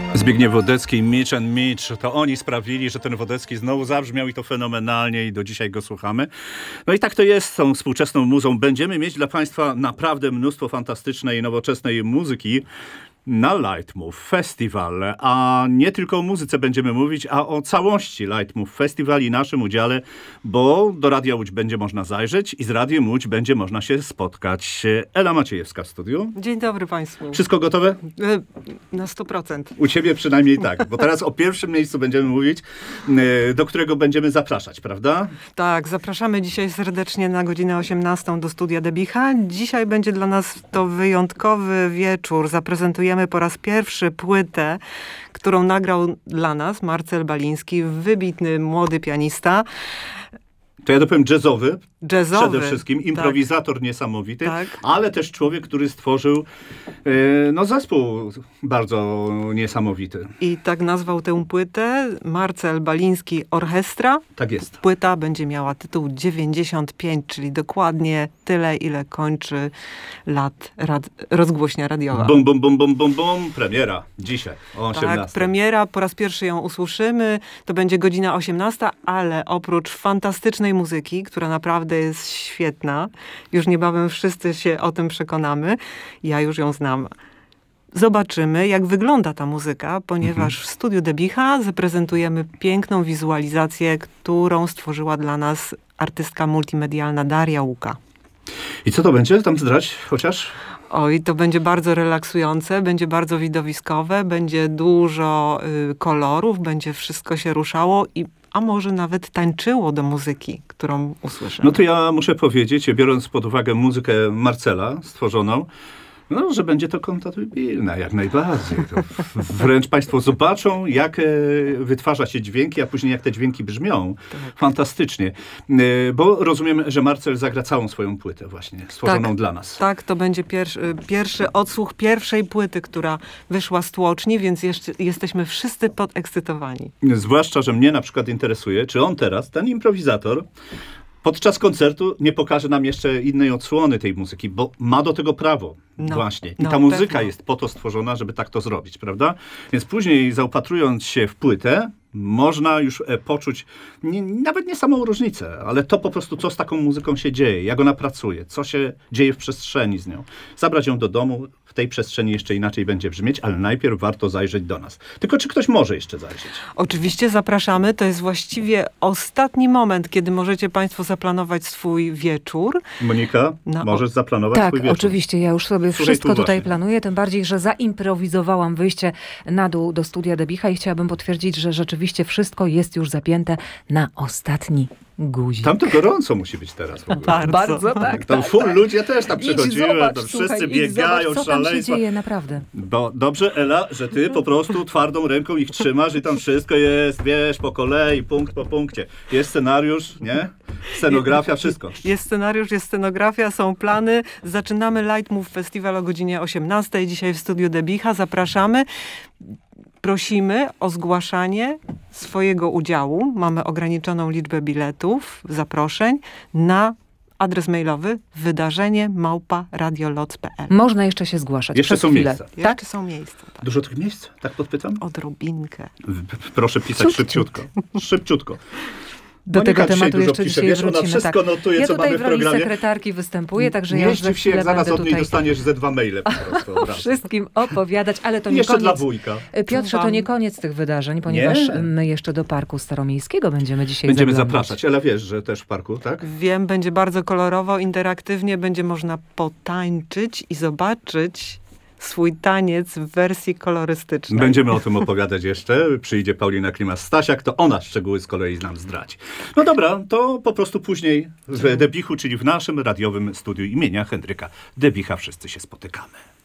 Zbigniew Wodecki i Mitch and Mitch, to oni sprawili, że ten Wodecki znowu zabrzmiał i to fenomenalnie i do dzisiaj go słuchamy. No i tak to jest z tą współczesną muzą. Będziemy mieć dla Państwa naprawdę mnóstwo fantastycznej, nowoczesnej muzyki na Light Move Festival. A nie tylko o muzyce będziemy mówić, a o całości Light Move Festival i naszym udziale, bo do Radia Łódź będzie można zajrzeć i z Radiem Łódź będzie można się spotkać. Ela Maciejewska w studiu. Dzień dobry Państwu. Wszystko gotowe? Na 100%. U Ciebie przynajmniej tak, bo teraz o pierwszym miejscu będziemy mówić, do którego będziemy zapraszać, prawda? Tak, zapraszamy dzisiaj serdecznie na godzinę 18 do studia Debicha. Dzisiaj będzie dla nas to wyjątkowy wieczór. Zaprezentujemy po raz pierwszy płytę, którą nagrał dla nas Marcel Baliński, wybitny młody pianista. To ja dopowiem jazzowy. Jazzowy. Przede wszystkim improwizator niesamowity, tak. Ale też człowiek, który stworzył zespół bardzo niesamowity. I tak nazwał tę płytę Marcel Baliński Orchestra. Tak jest. Płyta będzie miała tytuł 95, czyli dokładnie tyle, ile kończy lat rozgłośnia radiowa. Bum, bum, bum, bum, bum, bum. Premiera dzisiaj o 18. Tak, premiera, po raz pierwszy ją usłyszymy. To będzie godzina 18, ale oprócz fantastycznej muzyki, która naprawdę jest świetna, już niebawem wszyscy się o tym przekonamy, ja już ją znam. Zobaczymy, jak wygląda ta muzyka, ponieważ w studiu Debicha zaprezentujemy piękną wizualizację, którą stworzyła dla nas artystka multimedialna Daria Łuka. I co to będzie tam zdrać chociaż? Oj, to będzie bardzo relaksujące, będzie bardzo widowiskowe, będzie dużo kolorów, będzie wszystko się ruszało a może nawet tańczyło do muzyki, którą usłyszymy. No to ja muszę powiedzieć, biorąc pod uwagę muzykę Marcela stworzoną, że będzie to kompatybilne, jak najbardziej. To wręcz Państwo zobaczą, jak wytwarza się dźwięki, a później jak te dźwięki brzmią. Tak. Fantastycznie. Bo rozumiem, że Marcel zagra całą swoją płytę właśnie, stworzoną dla nas. Tak, to będzie pierwszy odsłuch pierwszej płyty, która wyszła z tłoczni, więc jesteśmy wszyscy podekscytowani. Zwłaszcza, że mnie na przykład interesuje, czy on teraz, ten improwizator, podczas koncertu nie pokaże nam jeszcze innej odsłony tej muzyki, bo ma do tego prawo. Właśnie. I ta muzyka jest po to stworzona, żeby tak to zrobić, prawda? Więc później zaopatrując się w płytę, można już poczuć nawet nie samą różnicę, ale to po prostu, co z taką muzyką się dzieje, jak ona pracuje, co się dzieje w przestrzeni z nią. Zabrać ją do domu, w tej przestrzeni jeszcze inaczej będzie brzmieć, ale najpierw warto zajrzeć do nas. Tylko czy ktoś może jeszcze zajrzeć? Oczywiście zapraszamy. To jest właściwie ostatni moment, kiedy możecie Państwo zaplanować swój wieczór. Monika, możesz zaplanować swój wieczór. Tak, oczywiście. Ja już sobie wszystko tutaj planuję, tym bardziej, że zaimprowizowałam wyjście na dół do studia Debicha i chciałabym potwierdzić, że rzeczywiście wszystko jest już zapięte na ostatni guzik. Tam to gorąco musi być teraz w ogóle. Bardzo tak. Tam full ludzie też tam przychodziły, to wszyscy biegają, co tam się dzieje, naprawdę. Bo dobrze, Ela, że ty po prostu twardą ręką ich trzymasz i tam wszystko jest, wiesz, po kolei, punkt po punkcie. Jest scenariusz, nie? Scenografia, wszystko. Jest scenariusz, jest scenografia, są plany. Zaczynamy Light Move Festival o godzinie 18. Dzisiaj w studiu Debicha. Zapraszamy. Prosimy o zgłaszanie swojego udziału. Mamy ograniczoną liczbę biletów, zaproszeń na adres mailowy wydarzenie@radioloc.pl. Można jeszcze się zgłaszać. Jeszcze są miejsca. Jeszcze są miejsca. Tak. Dużo tych miejsc? Tak podpytam? Odrobinkę. Proszę pisać szybciutko. Szybciutko. Do Monika tego tematu jeszcze pisze, dzisiaj wrócimy. Ona wszystko notuje, ja co mamy tutaj w programie. w roli sekretarki występuję, także ja nie już za zdziw się, jak chwilę zaraz będę od niej tutaj dostaniesz ze 2 maile po prostu. o wszystkim opowiadać, ale to nie jeszcze koniec. Dla wujka. Piotrze, to nie koniec tych wydarzeń, ponieważ my jeszcze do Parku Staromiejskiego będziemy dzisiaj zapraszać, ale wiesz, że też w parku, tak? Wiem, będzie bardzo kolorowo, interaktywnie, będzie można potańczyć i zobaczyć swój taniec w wersji kolorystycznej. Będziemy o tym opowiadać jeszcze. Przyjdzie Paulina Klimas-Stasiak, to ona szczegóły z kolei nam zdradzi. No dobra, to po prostu później w Debichu, czyli w naszym radiowym studiu imienia Henryka Debicha wszyscy się spotykamy.